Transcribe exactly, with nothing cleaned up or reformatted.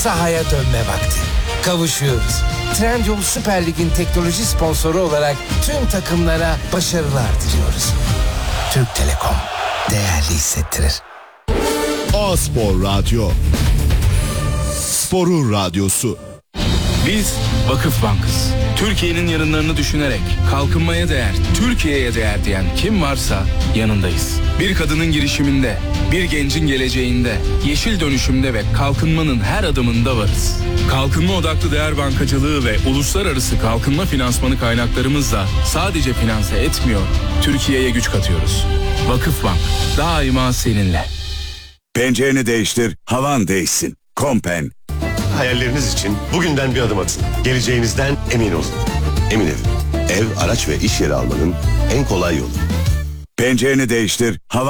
sahaya dönme vakti. Kavuşuyoruz. Trendyol Süper Lig'in teknoloji sponsoru olarak tüm takımlara başarılar diliyoruz. Türk Telekom değerli hissettirir. A-Spor Radyo, sporun radyosu. Biz Vakıfbank'ız. Türkiye'nin yarınlarını düşünerek kalkınmaya değer, Türkiye'ye değer diyen kim varsa yanındayız. Bir kadının girişiminde, bir gencin geleceğinde, yeşil dönüşümde ve kalkınmanın her adımında varız. Kalkınma odaklı değer bankacılığı ve uluslararası kalkınma finansmanı kaynaklarımızla sadece finanse etmiyor, Türkiye'ye güç katıyoruz. Vakıfbank, daima seninle. Pencereni değiştir, havan değişsin. Kompen. Hayalleriniz için bugünden bir adım atın. Geleceğinizden emin olun. Emin Ev. Ev, araç ve iş yeri almanın en kolay yolu. Pencereni değiştir, havan